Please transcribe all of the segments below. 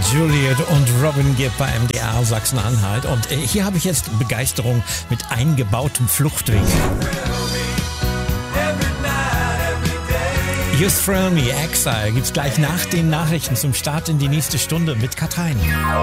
Juliet und Robin Gibb bei MDR Sachsen-Anhalt. Und hier habe ich jetzt Begeisterung mit eingebautem Fluchtweg. Youth Thrill Me, Exile gibt's gleich nach den Nachrichten zum Start in die nächste Stunde mit Katrin.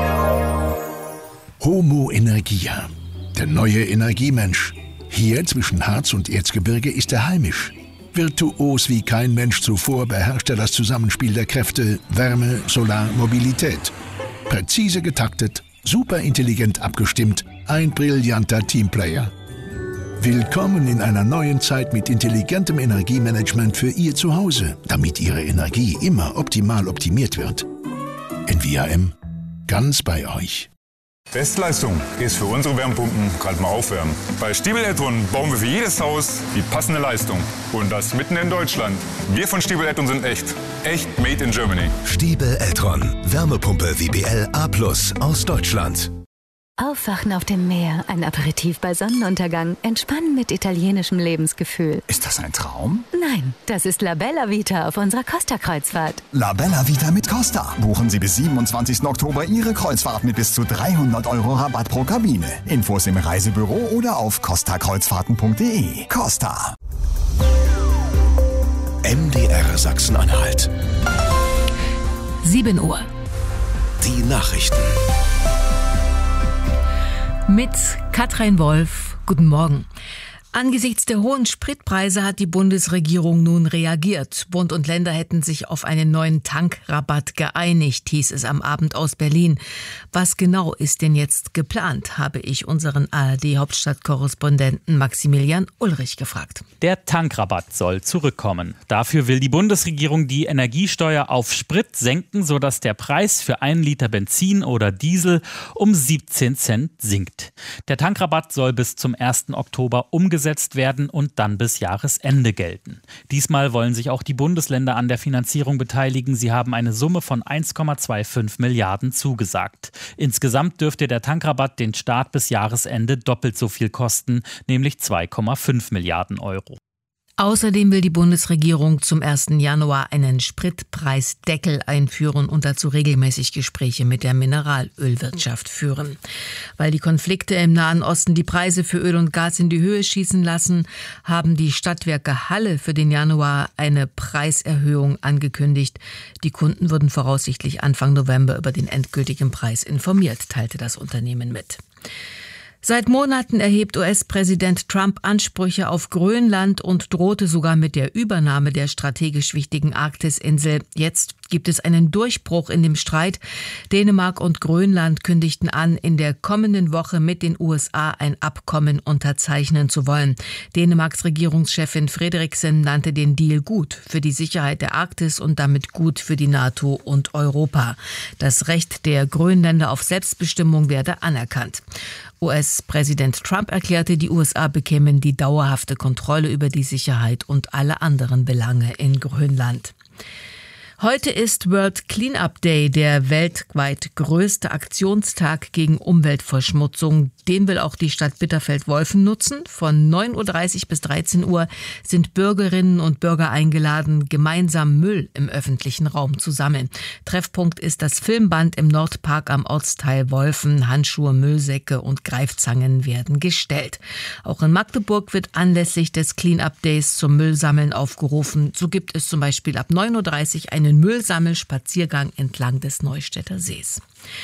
Homo Energia, der neue Energiemensch. Hier zwischen Harz und Erzgebirge ist er heimisch. Virtuos wie kein Mensch zuvor beherrscht er das Zusammenspiel der Kräfte Wärme, Solar, Mobilität. Präzise getaktet, superintelligent abgestimmt, ein brillanter Teamplayer. Willkommen in einer neuen Zeit mit intelligentem Energiemanagement für Ihr Zuhause, damit Ihre Energie immer optimal optimiert wird. NVIM, ganz bei euch. Bestleistung ist für unsere Wärmepumpen gerade mal aufwärmen. Bei Stiebel Eltron bauen wir für jedes Haus die passende Leistung. Und das mitten in Deutschland. Wir von Stiebel Eltron sind echt. Echt made in Germany. Stiebel Eltron. Wärmepumpe WBL A+ aus Deutschland. Aufwachen auf dem Meer, ein Aperitif bei Sonnenuntergang, entspannen mit italienischem Lebensgefühl. Ist das ein Traum? Nein, das ist La Bella Vita auf unserer Costa-Kreuzfahrt. La Bella Vita mit Costa. Buchen Sie bis 27. Oktober Ihre Kreuzfahrt mit bis zu 300 € Rabatt pro Kabine. Infos im Reisebüro oder auf costakreuzfahrten.de. Costa. MDR Sachsen-Anhalt. 7 Uhr. Die Nachrichten. Mit Katrin Wolf. Guten Morgen. Angesichts der hohen Spritpreise hat die Bundesregierung nun reagiert. Bund und Länder hätten sich auf einen neuen Tankrabatt geeinigt, hieß es am Abend aus Berlin. Was genau ist denn jetzt geplant, habe ich unseren ARD-Hauptstadtkorrespondenten Maximilian Ulrich gefragt. Der Tankrabatt soll zurückkommen. Dafür will die Bundesregierung die Energiesteuer auf Sprit senken, sodass der Preis für 1 Liter Benzin oder Diesel um 17 Cent sinkt. Der Tankrabatt soll bis zum 1. Oktober umgesetzt werden und dann bis Jahresende gelten. Diesmal wollen sich auch die Bundesländer an der Finanzierung beteiligen. Sie haben eine Summe von 1,25 Milliarden zugesagt. Insgesamt dürfte der Tankrabatt den Staat bis Jahresende doppelt so viel kosten, nämlich 2,5 Milliarden €. Außerdem will die Bundesregierung zum 1. Januar einen Spritpreisdeckel einführen und dazu regelmäßig Gespräche mit der Mineralölwirtschaft führen. Weil die Konflikte im Nahen Osten die Preise für Öl und Gas in die Höhe schießen lassen, haben die Stadtwerke Halle für den Januar eine Preiserhöhung angekündigt. Die Kunden würden voraussichtlich Anfang November über den endgültigen Preis informiert, teilte das Unternehmen mit. Seit Monaten erhebt US-Präsident Trump Ansprüche auf Grönland und drohte sogar mit der Übernahme der strategisch wichtigen Arktisinsel. Jetzt gibt es einen Durchbruch in dem Streit. Dänemark und Grönland kündigten an, in der kommenden Woche mit den USA ein Abkommen unterzeichnen zu wollen. Dänemarks Regierungschefin Frederiksen nannte den Deal gut für die Sicherheit der Arktis und damit gut für die NATO und Europa. Das Recht der Grönländer auf Selbstbestimmung werde anerkannt. US-Präsident Trump erklärte, die USA bekämen die dauerhafte Kontrolle über die Sicherheit und alle anderen Belange in Grönland. Heute ist World Cleanup Day, der weltweit größte Aktionstag gegen Umweltverschmutzung. Den will auch die Stadt Bitterfeld-Wolfen nutzen. Von 9:30 Uhr bis 13 Uhr sind Bürgerinnen und Bürger eingeladen, gemeinsam Müll im öffentlichen Raum zu sammeln. Treffpunkt ist das Filmband im Nordpark am Ortsteil Wolfen. Handschuhe, Müllsäcke und Greifzangen werden gestellt. Auch in Magdeburg wird anlässlich des Cleanup Days zum Müllsammeln aufgerufen. So gibt es zum Beispiel ab 9:30 Uhr einen Müllsammelspaziergang entlang des Neustädter Sees.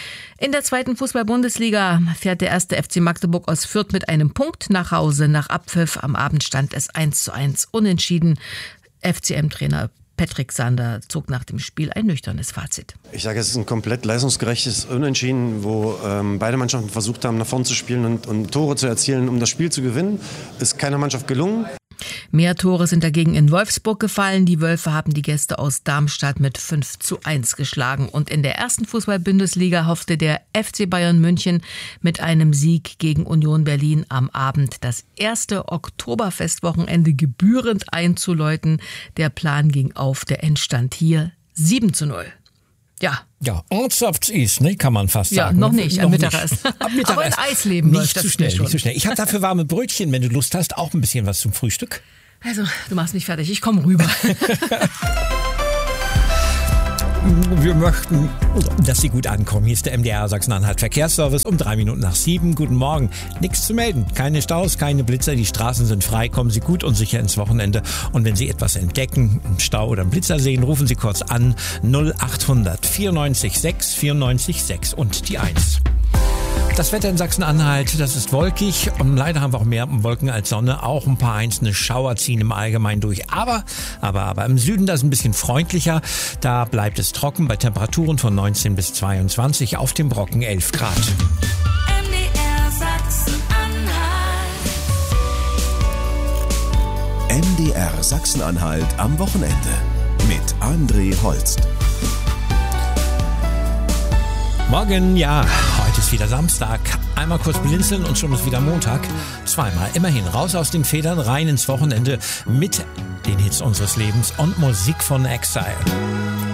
In der 2. Fußball-Bundesliga fährt der 1. FC Magdeburg aus Fürth mit einem Punkt nach Hause. Nach Abpfiff am Abend stand es 1:1 unentschieden. FCM-Trainer Patrick Sander zog nach dem Spiel ein nüchternes Fazit. Ich sage, es ist ein komplett leistungsgerechtes Unentschieden, wo beide Mannschaften versucht haben, nach vorn zu spielen und Tore zu erzielen, um das Spiel zu gewinnen. Ist keiner Mannschaft gelungen. Mehr Tore sind dagegen in Wolfsburg gefallen. Die Wölfe haben die Gäste aus Darmstadt mit 5:1 geschlagen. Und in der 1. Fußball-Bundesliga hoffte der FC Bayern München mit einem Sieg gegen Union Berlin am Abend das erste Oktoberfestwochenende gebührend einzuläuten. Der Plan ging auf, der Endstand hier 7:0. Ja. Ja, ortsafts ist, ne, kann man fast sagen. Ja, noch nicht, am Mittagessen. Aber in Eisleben nicht zu schnell, nicht zu schnell. Ich habe dafür warme Brötchen, wenn du Lust hast, auch ein bisschen was zum Frühstück. Also, du machst mich fertig, ich komme rüber. Wir möchten, dass Sie gut ankommen. Hier ist der MDR Sachsen-Anhalt Verkehrsservice um 7:03. Guten Morgen. Nichts zu melden. Keine Staus, keine Blitzer. Die Straßen sind frei. Kommen Sie gut und sicher ins Wochenende. Und wenn Sie etwas entdecken, einen Stau oder einen Blitzer sehen, rufen Sie kurz an 0800 94 6 94 6 und die 1. Das Wetter in Sachsen-Anhalt, das ist wolkig und leider haben wir auch mehr Wolken als Sonne. Auch ein paar einzelne Schauer ziehen im Allgemeinen durch. Aber im Süden, das ist ein bisschen freundlicher. Da bleibt es trocken bei Temperaturen von 19 bis 22, auf dem Brocken 11 Grad. MDR Sachsen-Anhalt. MDR Sachsen-Anhalt am Wochenende mit André Holst. Morgen, ja, heute ist wieder Samstag. Einmal kurz blinzeln und schon ist wieder Montag. Zweimal, immerhin, raus aus den Federn, rein ins Wochenende mit den Hits unseres Lebens und Musik von Exile.